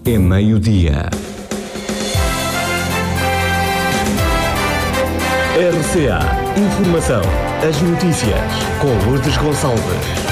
É meio-dia. RCA Informação. As notícias com Lourdes Gonçalves.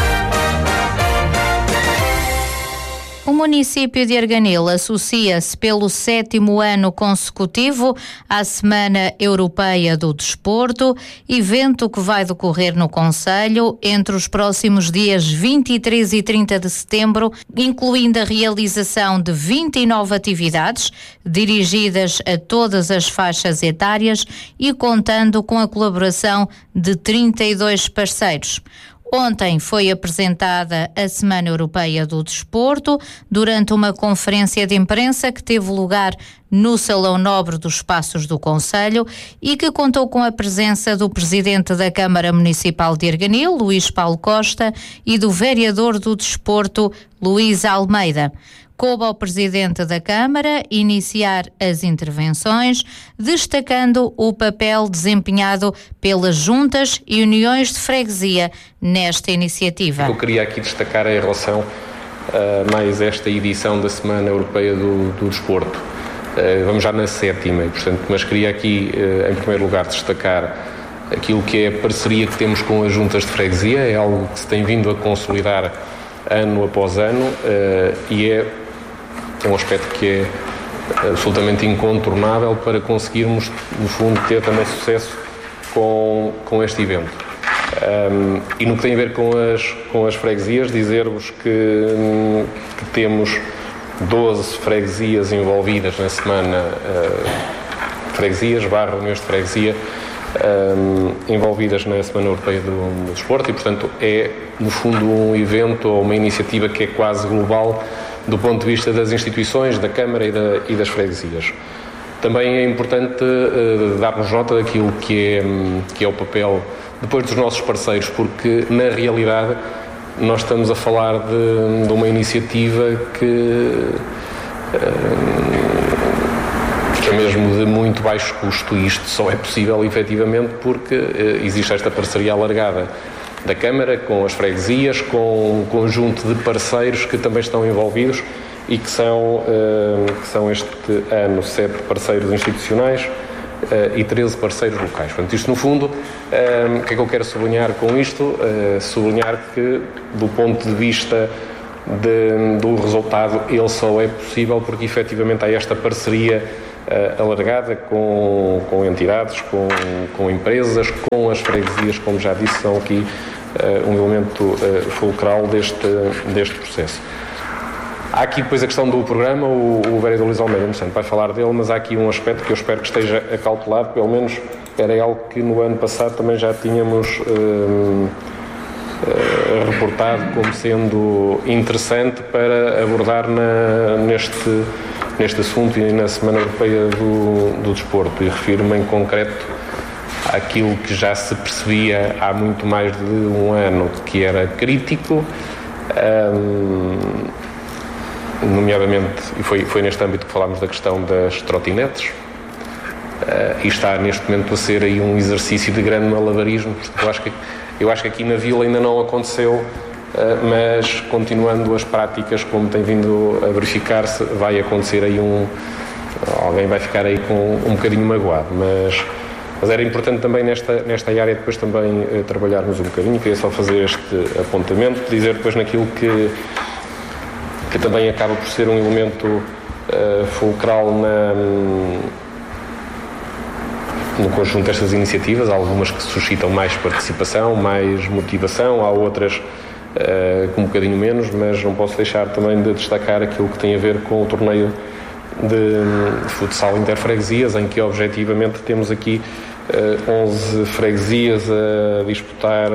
O município de Arganil associa-se pelo 7º ano consecutivo à Semana Europeia do Desporto, evento que vai decorrer no concelho entre os próximos dias 23 e 30 de setembro, incluindo a realização de 29 atividades dirigidas a todas as faixas etárias e contando com a colaboração de 32 parceiros. Ontem foi apresentada a Semana Europeia do Desporto durante uma conferência de imprensa que teve lugar no Salão Nobre dos Passos do Concelho e que contou com a presença do Presidente da Câmara Municipal de Arganil, Luís Paulo Costa, e do Vereador do Desporto, Luís Almeida. Coube ao Presidente da Câmara iniciar as intervenções, destacando o papel desempenhado pelas juntas e uniões de freguesia nesta iniciativa. Eu queria aqui destacar em relação a mais esta edição da Semana Europeia do Desporto. Vamos já na 7ª, portanto, mas queria aqui, em primeiro lugar, destacar aquilo que é a parceria que temos com as juntas de freguesia. É algo que se tem vindo a consolidar ano após ano e é um aspecto que é absolutamente incontornável para conseguirmos, no fundo, ter também sucesso com este evento. E no que tem a ver com as freguesias, dizer-vos que temos 12 freguesias envolvidas na semana, freguesias, reuniões de freguesia, envolvidas na Semana Europeia do Desporto e, portanto, é, no fundo, um evento ou uma iniciativa que é quase global do ponto de vista das instituições, da Câmara e das freguesias. Também é importante darmos nota daquilo que é o papel depois dos nossos parceiros, porque, na realidade, nós estamos a falar de uma iniciativa que é mesmo de muito baixo custo, e isto só é possível, efetivamente, porque existe esta parceria alargada da Câmara com as freguesias, com um conjunto de parceiros que também estão envolvidos e que são este ano 7 parceiros institucionais e 13 parceiros locais. Portanto, isto no fundo, o que é que eu quero sublinhar com isto? Sublinhar que, do ponto de vista do resultado, ele só é possível porque efetivamente há esta parceria alargada com entidades, com empresas, com as freguesias, como já disse, são aqui um elemento fulcral deste processo. Há aqui depois a questão do programa, o vereador Luís Almeida vai falar dele, mas há aqui um aspecto que eu espero que esteja acautelado, pelo menos era algo que no ano passado também já tínhamos reportado como sendo interessante para abordar neste assunto e na Semana Europeia do Desporto, e refiro-me em concreto àquilo que já se percebia há muito mais de um ano que era crítico, nomeadamente, e foi neste âmbito que falámos da questão das trotinetes, e está neste momento a ser aí um exercício de grande malabarismo. Eu acho que aqui na Vila ainda não aconteceu, mas continuando as práticas como tem vindo a verificar-se, vai acontecer aí alguém vai ficar aí com um bocadinho magoado, mas era importante também nesta área depois também trabalharmos um bocadinho. Queria só fazer este apontamento, dizer depois naquilo que também acaba por ser um elemento fulcral no conjunto destas iniciativas. Há algumas que suscitam mais participação, mais motivação, há outras com um bocadinho menos, mas não posso deixar também de destacar aquilo que tem a ver com o torneio de futsal interfreguesias, em que objetivamente temos aqui 11 freguesias a disputar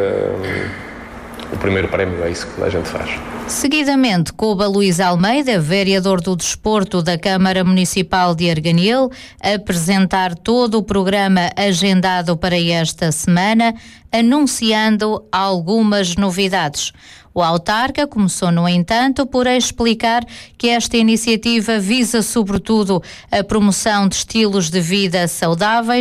o primeiro prémio. É isso que a gente faz. Seguidamente, coube a Luís Almeida, vereador do Desporto da Câmara Municipal de Arganil, apresentar todo o programa agendado para esta semana, anunciando algumas novidades. O autarca começou, no entanto, por explicar que esta iniciativa visa, sobretudo, a promoção de estilos de vida saudáveis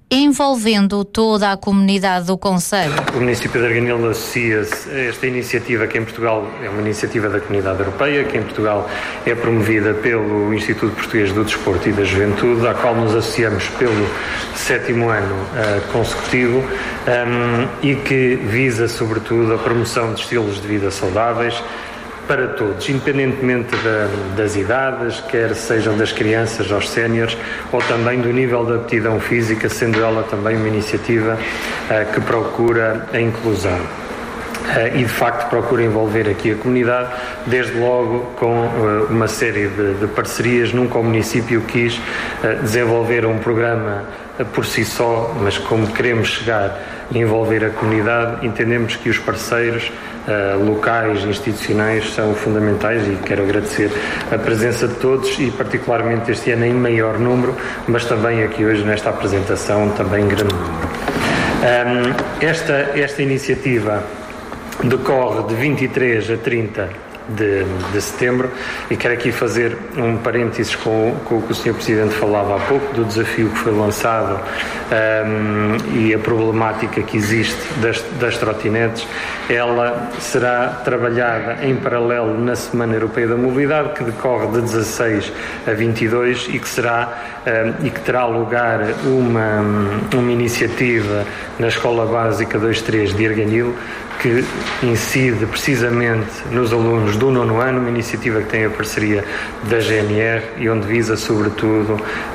envolvendo toda a comunidade do concelho. O município de Arganil associa-se a esta iniciativa, que em Portugal é uma iniciativa da Comunidade Europeia, que em Portugal é promovida pelo Instituto Português do Desporto e da Juventude, à qual nos associamos pelo 7º ano consecutivo, e que visa sobretudo a promoção de estilos de vida saudáveis para todos, independentemente das idades, quer sejam das crianças aos séniores, ou também do nível de aptidão física, sendo ela também uma iniciativa que procura a inclusão. E de facto procura envolver aqui a comunidade, desde logo com uma série de parcerias. Nunca o município quis desenvolver um programa por si só, mas como queremos chegar a envolver a comunidade, entendemos que os parceiros locais, institucionais, são fundamentais, e quero agradecer a presença de todos, e particularmente este ano em maior número, mas também aqui hoje nesta apresentação também em grande número. Esta iniciativa decorre de 23 a 30 de setembro, e quero aqui fazer um parênteses com o que o Sr. Presidente falava há pouco, do desafio que foi lançado e a problemática que existe das trotinetes. Ela será trabalhada em paralelo na Semana Europeia da Mobilidade, que decorre de 16 a 22 e que terá lugar uma iniciativa na Escola Básica 2-3 de Arganil, que incide precisamente nos alunos do 9º ano, uma iniciativa que tem a parceria da GNR e onde visa, sobretudo,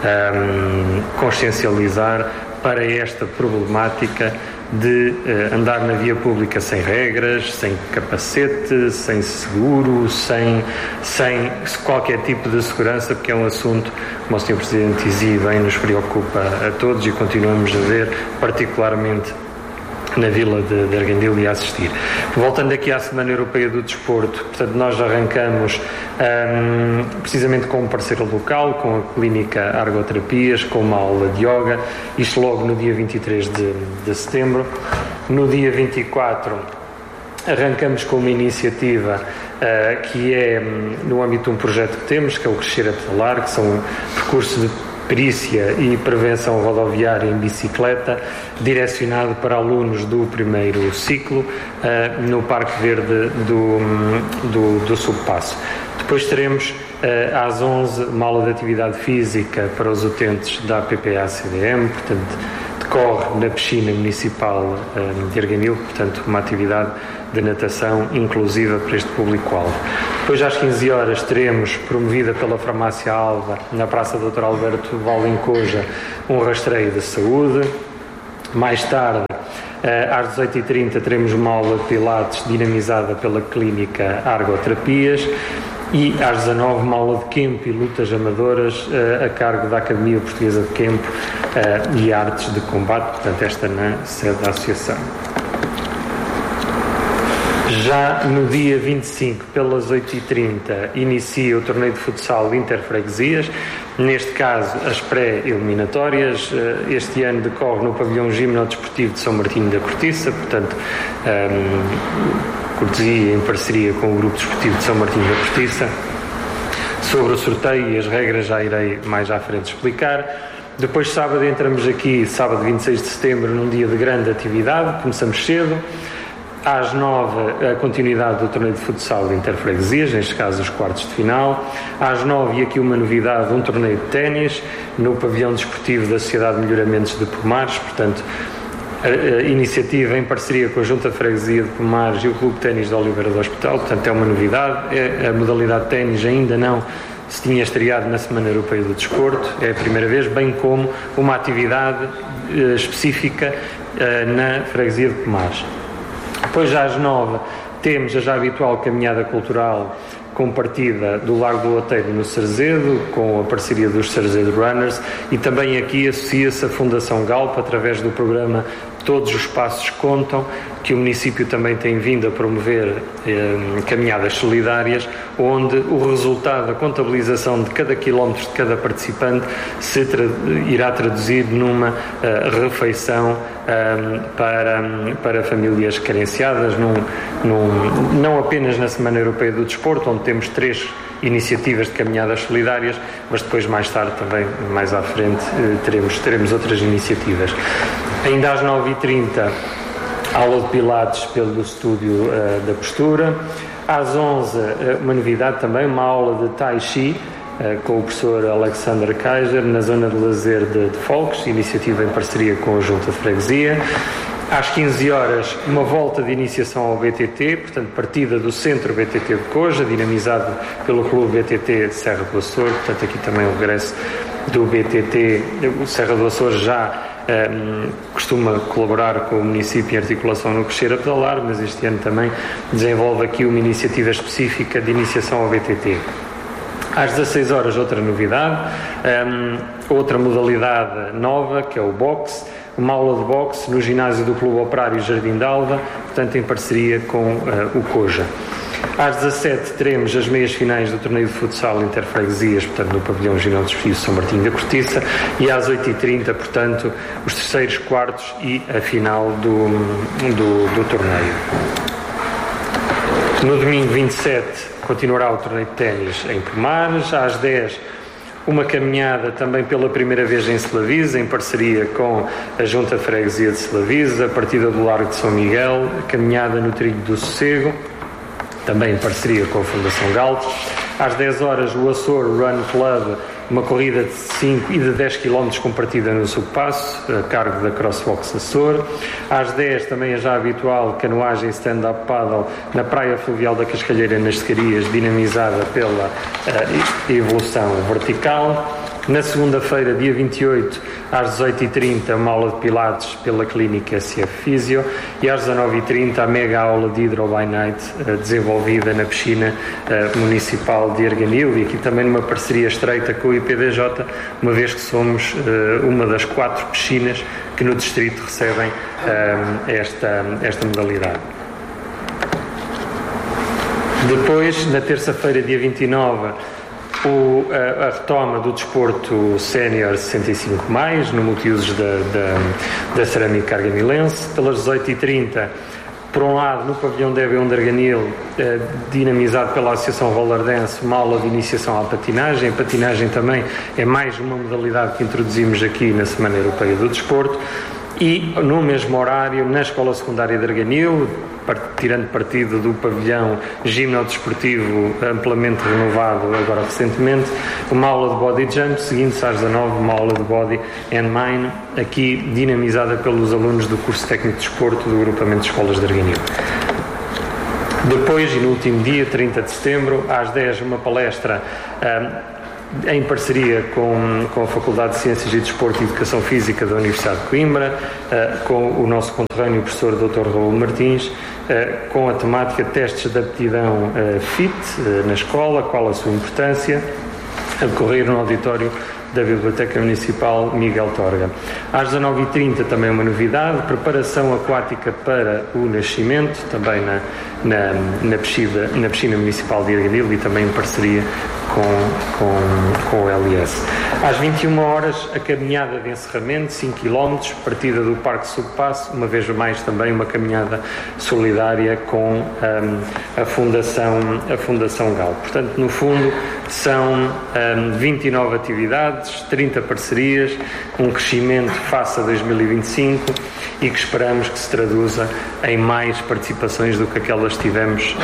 consciencializar para esta problemática de andar na via pública sem regras, sem capacete, sem seguro, sem qualquer tipo de segurança, porque é um assunto, como o Sr. Presidente dizia bem, nos preocupa a todos, e continuamos a ver, particularmente na Vila de Arganil, e a assistir. Voltando aqui à Semana Europeia do Desporto, portanto, nós arrancamos precisamente com um parceiro local, com a Clínica Argoterapias, com uma aula de yoga, isto logo no dia 23 de setembro. No dia 24 arrancamos com uma iniciativa que é no âmbito de um projeto que temos, que é o Crescer a Pedalar, que são percursos de perícia e prevenção rodoviária em bicicleta, direcionado para alunos do primeiro ciclo, no Parque Verde do Subpasso. Depois teremos às 11 uma aula de atividade física para os utentes da APPA-CDM, portanto decorre na piscina municipal de Arganil, portanto uma atividade de natação inclusiva para este público-alvo. Depois às 15 horas teremos, promovida pela Farmácia Alva, na Praça Dr. Alberto Valencoja, um rastreio de saúde. Mais tarde, às 18h30, teremos uma aula de pilates dinamizada pela Clínica Argoterapias, e às 19h uma aula de Kempo e lutas amadoras a cargo da Academia Portuguesa de Kempo e Artes de Combate, portanto esta na sede da Associação. Já no dia 25, pelas 8h30, inicia o torneio de futsal Interfreguesias, neste caso as pré-eliminatórias. Este ano decorre no pavilhão gimnodesportivo de São Martinho da Cortiça, portanto, cortesia em parceria com o Grupo Desportivo de São Martinho da Cortiça. Sobre o sorteio e as regras já irei mais à frente explicar. Depois, sábado, entramos aqui, sábado 26 de setembro, num dia de grande atividade, começamos cedo. Às 9, a continuidade do torneio de futsal de Interfreguesias, neste caso os quartos de final. Às 9, e aqui uma novidade, um torneio de ténis no pavilhão desportivo da Sociedade de Melhoramentos de Pomares, portanto, a iniciativa em parceria com a Junta de Freguesia de Pomares e o Clube de Ténis de Oliveira do Hospital, portanto é uma novidade. A modalidade de ténis ainda não se tinha estreado na Semana Europeia do Desporto, é a primeira vez, bem como uma atividade específica na Freguesia de Pomares. Depois, às 9, temos a já habitual caminhada cultural com partida do Largo do Outeiro no Cerzedo, com a parceria dos Cerzedo Runners, e também aqui associa-se a Fundação Galp, através do programa Todos os Passos Contam, que o município também tem vindo a promover caminhadas solidárias, onde o resultado da contabilização de cada quilómetro de cada participante irá traduzir numa refeição para famílias carenciadas, não apenas na Semana Europeia do Desporto, onde temos 3 iniciativas de caminhadas solidárias, mas depois mais tarde também, mais à frente, teremos outras iniciativas. Ainda às 9h30, aula de pilates pelo estúdio da postura. Às 11, uma novidade também, uma aula de Tai Chi com o professor Alexander Kaiser na zona de lazer de Folques, iniciativa em parceria com a Junta de Freguesia. Às 15 horas, uma volta de iniciação ao BTT, portanto, partida do Centro BTT de Coja, dinamizado pelo Clube BTT de Serra do Açor, portanto, aqui também o regresso do BTT. O Serra do Açor já costuma colaborar com o município em articulação no Crescer a Pedalar, mas este ano também desenvolve aqui uma iniciativa específica de iniciação ao BTT. Às 16 horas, outra novidade, outra modalidade nova, que é o boxe, uma aula de boxe no ginásio do Clube Operário Jardim de Alva, portanto em parceria com o Coja. Às 17 teremos as meias finais do torneio de futsal interfreguesias, portanto no pavilhão Ginão dos São Martinho da Cortiça, e às 8h30, portanto, os terceiros, quartos e a final do torneio. No domingo 27 continuará o torneio de ténis em Pomares. Às 10, uma caminhada também pela primeira vez em Selavisa, em parceria com a Junta de Freguesia de Selavisa, a partida do Largo de São Miguel, caminhada no Trilho do Sossego, também em parceria com a Fundação Galto. Às 10 horas, o Açor Run Club, uma corrida de 5 e de 10 km com partida no subpasso, a cargo da Crosswalks Açor. Às 10, também é já habitual, canoagem stand-up paddle na Praia Fluvial da Cascalheira, nas Secarias, dinamizada pela evolução vertical. Na segunda-feira, dia 28, às 18h30, uma aula de pilates pela Clínica SF Físio, e às 19h30, a mega aula de Hydro by Night, desenvolvida na piscina municipal de Arganil, e aqui também numa parceria estreita com o IPDJ, uma vez que somos uma das 4 piscinas que no distrito recebem esta modalidade. Depois, na terça-feira, dia 29, a retoma do desporto sénior 65+, no multiusos da cerâmica arganilense, pelas 18h30, por um lado, no pavilhão de Ebeon de Arganil, dinamizado pela Associação Roller Dance, uma aula de iniciação à patinagem. A patinagem também é mais uma modalidade que introduzimos aqui na Semana Europeia do Desporto. E no mesmo horário, na Escola Secundária de Arganil, tirando partido do pavilhão gimnodesportivo amplamente renovado agora recentemente, uma aula de body jump, seguindo-se às 19, uma aula de body and mind, aqui dinamizada pelos alunos do curso técnico de desporto do agrupamento de escolas de Arganil. Depois, e no último dia, 30 de setembro, às 10, uma palestra em parceria com a Faculdade de Ciências e Desporto e Educação Física da Universidade de Coimbra, com o nosso conterrâneo professor Dr. Raul Martins, com a temática testes de aptidão FIT na escola, qual a sua importância, a decorrer no auditório da Biblioteca Municipal Miguel Torga. Às 19h30 também uma novidade, preparação aquática para o nascimento, também na piscina municipal de Arganil, e também em parceria com o LS. Às 21 horas, a caminhada de encerramento, 5 km, partida do Parque Subpasso, uma vez mais também uma caminhada solidária com a Fundação Gal. Portanto, no fundo, são 29 atividades, 30 parcerias, um crescimento face a 2025 e que esperamos que se traduza em mais participações do que aquelas que tivemos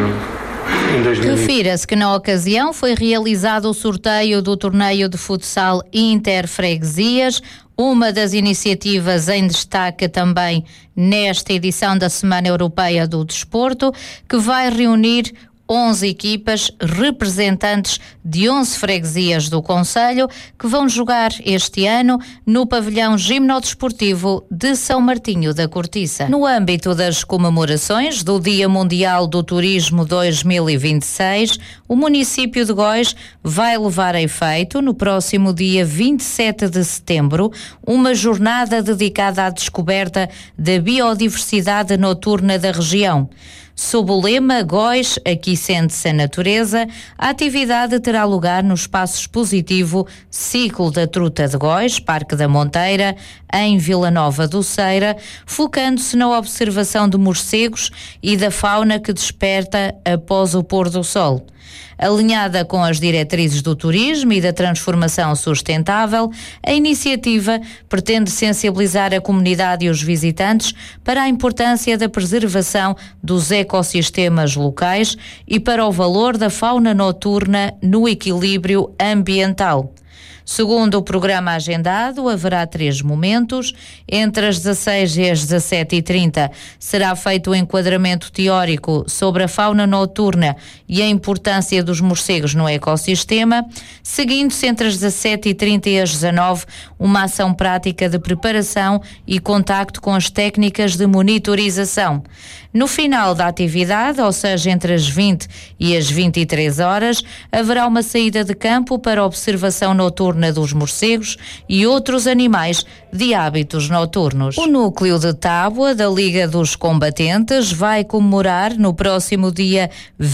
em 2020. Refira-se que na ocasião foi realizado o sorteio do torneio de futsal Interfreguesias, uma das iniciativas em destaque também nesta edição da Semana Europeia do Desporto, que vai reunir 11 equipas representantes de 11 freguesias do concelho que vão jogar este ano no pavilhão gimnodesportivo de São Martinho da Cortiça. No âmbito das comemorações do Dia Mundial do Turismo 2026, o município de Góis vai levar a efeito, no próximo dia 27 de setembro, uma jornada dedicada à descoberta da biodiversidade noturna da região. Sob o lema Góis, aqui sente-se a natureza, a atividade terá lugar no espaço expositivo Ciclo da Truta de Góis, Parque da Monteira, em Vila Nova do Ceira, focando-se na observação de morcegos e da fauna que desperta após o pôr do sol. Alinhada com as diretrizes do turismo e da transformação sustentável, a iniciativa pretende sensibilizar a comunidade e os visitantes para a importância da preservação dos ecossistemas locais e para o valor da fauna noturna no equilíbrio ambiental. Segundo o programa agendado, haverá 3 momentos. Entre as 16 e as 17h30 será feito o enquadramento teórico sobre a fauna noturna e a importância dos morcegos no ecossistema, seguindo-se entre as 17h30 e as 19h uma ação prática de preparação e contacto com as técnicas de monitorização. No final da atividade, ou seja, entre as 20 e as 23 horas, haverá uma saída de campo para observação noturna dos morcegos e outros animais de hábitos noturnos. O núcleo de Tábua da Liga dos Combatentes vai comemorar no próximo dia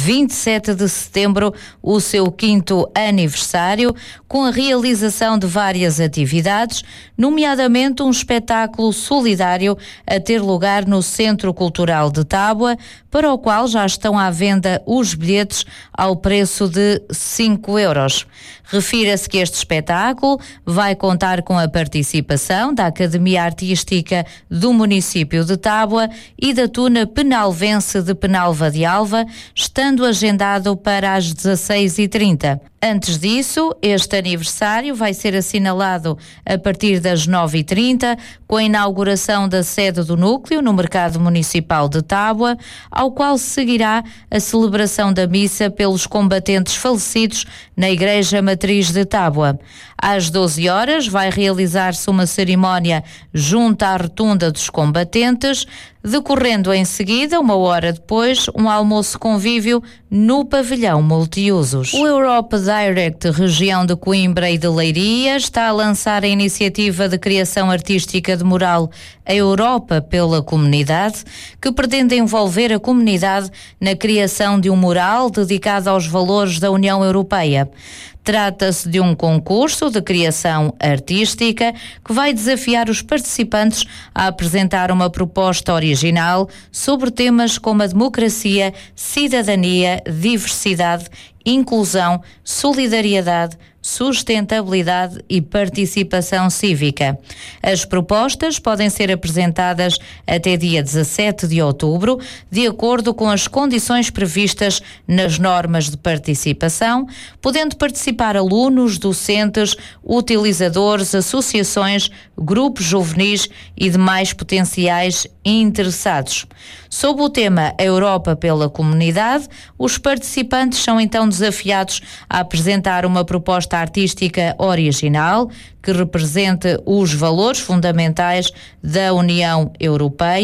27 de setembro o seu 5º aniversário, com a realização de várias atividades, nomeadamente um espetáculo solidário a ter lugar no Centro Cultural de Tábua, para o qual já estão à venda os bilhetes ao preço de 5 euros. Refira-se que este espetáculo vai contar com a participação da Academia Artística do município de Tábua e da Tuna Penalvense de Penalva de Alva, estando agendado para as 16h30. Antes disso, este aniversário vai ser assinalado a partir das 9h30, com a inauguração da sede do núcleo no Mercado Municipal de Tábua, ao qual seguirá a celebração da missa pelos combatentes falecidos na Igreja Matriz de Tábua. Às 12 horas vai realizar-se uma cerimónia junto à rotunda dos combatentes, decorrendo em seguida, 1 hora depois, um almoço convívio no pavilhão multiusos. O Europe Direct, região de Coimbra e de Leiria, está a lançar a iniciativa de criação artística de mural A Europa pela Comunidade, que pretende envolver a comunidade na criação de um mural dedicado aos valores da União Europeia. Trata-se de um concurso de criação artística que vai desafiar os participantes a apresentar uma proposta original sobre temas como a democracia, cidadania, diversidade, inclusão, solidariedade, sustentabilidade e participação cívica. As propostas podem ser apresentadas até dia 17 de outubro, de acordo com as condições previstas nas normas de participação, podendo participar alunos, docentes, utilizadores, associações, grupos juvenis e demais potenciais interessados. Sob o tema Europa pela Comunidade, os participantes são então desafiados a apresentar uma proposta artística original que represente os valores fundamentais da União Europeia